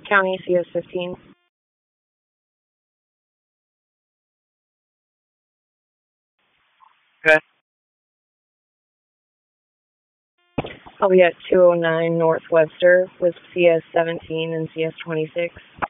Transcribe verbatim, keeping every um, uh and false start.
County, C S fifteen. Okay. I'll be at two oh nine North Webster with C S seventeen and C S twenty-six.